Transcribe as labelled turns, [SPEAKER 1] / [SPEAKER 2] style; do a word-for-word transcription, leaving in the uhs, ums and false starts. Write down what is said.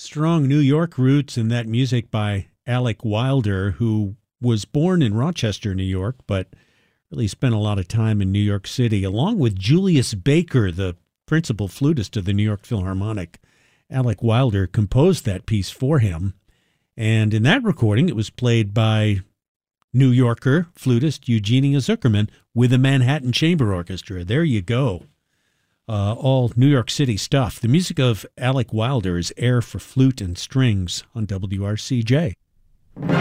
[SPEAKER 1] strong New York roots in that music by Alec Wilder, who was born in Rochester, New York, but really spent a lot of time in New York City, along with Julius Baker, the principal flutist of the New York Philharmonic. Alec Wilder composed that piece for him, and in that recording, it was played by New Yorker flutist Eugenia Zuckerman with the Manhattan Chamber Orchestra. There you go. Uh, all New York City stuff. The music of Alec Wilder is Air for Flute and Strings on W R C J.